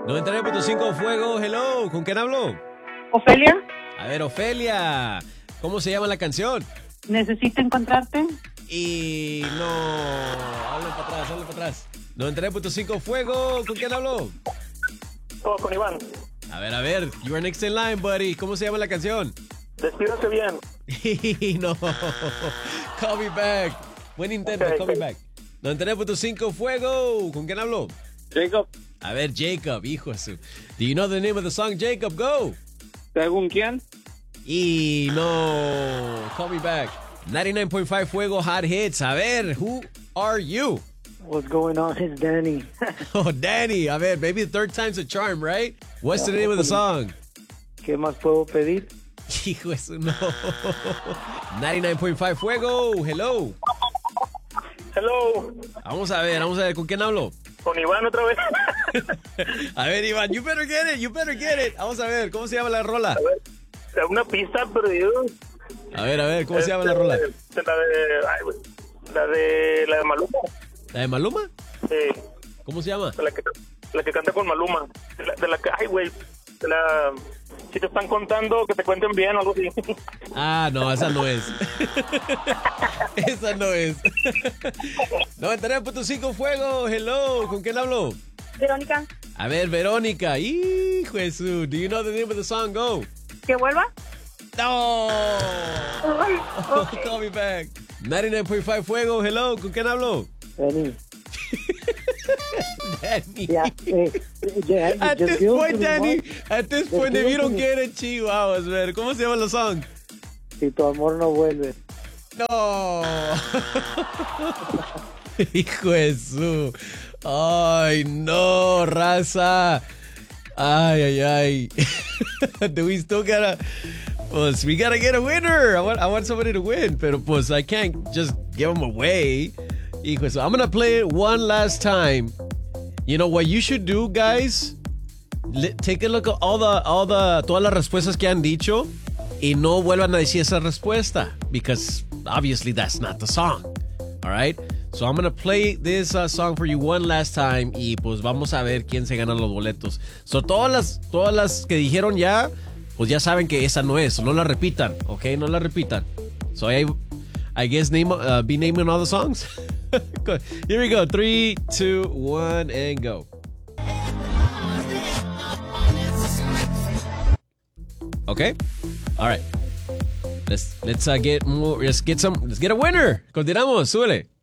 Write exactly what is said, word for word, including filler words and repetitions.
noventa y nueve punto cinco Fuego, hello. ¿Con quién hablo? Ofelia, A ver, Ofelia. ¿Cómo se llama la canción? necesito encontrarte. Y no. Hablen para atrás, hablen para atrás. noventa y nueve punto cinco Fuego. ¿Con quién hablo? Todo con Iván. A ver, a ver. You are next in line, buddy. ¿Cómo se llama la canción? Despídase bien. Y no. Call me back. Buen intento, Okay. call me back. noventa y nueve punto cinco Fuego. ¿Con quién hablo? Jacob, A ver, Jacob, hijo de su. Do you know the name of the song, Jacob? Go. ¿según quién? Y no. Call me back. noventa y nueve punto cinco Fuego Hot Hits. A ver, who are you? What's going on? It's Danny. Oh, Danny. A ver, maybe the third time's a charm, right? What's the name of the song? ¿Qué más puedo pedir? Hijo de su, no. noventa y nueve punto cinco Fuego. Hello. Hello, Vamos a ver, vamos a ver, ¿con quién hablo? con Iván otra vez. A ver, Iván, you better get it, you better get it. Vamos a ver, ¿cómo se llama la rola? A ver, una pista perdido. A ver, a ver, ¿cómo se llama la rola? La de, ay, güey, la de, la de Maluma. ¿La de Maluma? Sí, ¿Cómo se llama? de la que, la que canta con Maluma. De la, de la que, ay, güey, de la, si te están contando, que te cuenten bien, algo así. Ah, no, esa no es. Esa no es. noventa y nueve punto cinco Fuego, hello, ¿con quién hablo? Verónica, A ver, Verónica, hijo de su, do you know the name of the song? Go. que vuelva. No. Ay, Oh, ok. call me back. noventa y nueve punto cinco Fuego, hello, ¿con quién hablo? Danny. Danny. Yeah, eh, yeah, At just this give point, it to me Danny, once. at this Just point, give if it you to don't me. get it, chihuahuas, man. ¿Cómo se llama la song? Si tu amor no vuelve. No. Hijo de su. Ay, no, raza. Ay, ay, ay. Do we still gotta... Pues, we gotta get a winner. I want, I want somebody to win. Pero, pues, I can't just give them away. Hijo de su. I'm gonna play it one last time. You know what you should do, guys? Le- take a look at all the, all the, todas las respuestas que han dicho y no vuelvan a decir esa respuesta because obviously that's not the song. All right? So I'm gonna play this uh, song for you one last time y pues vamos a ver quién se gana los boletos. So todas las, todas las que dijeron ya, pues ya saben que esa no es. No la repitan, ¿ok? No la repitan. So I, I guess name, uh, be naming all the songs. Here we go. Three, two, one, and go. Okay. All right. Let's let's uh, get more. Let's get some. Let's get a winner. Continuamos. Súbele.